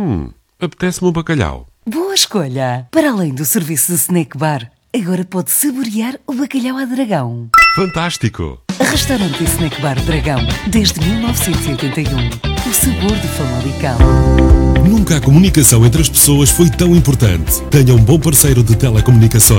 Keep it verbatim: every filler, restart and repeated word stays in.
Hum, apetece-me um bacalhau. Boa escolha! Para além do serviço de snack bar, agora pode saborear o bacalhau à Dragão. Fantástico! Restaurante e Snack Bar Dragão, desde mil novecentos e oitenta e um. O sabor de Famalicão. Nunca a comunicação entre as pessoas foi tão importante. Tenha um bom parceiro de telecomunicações.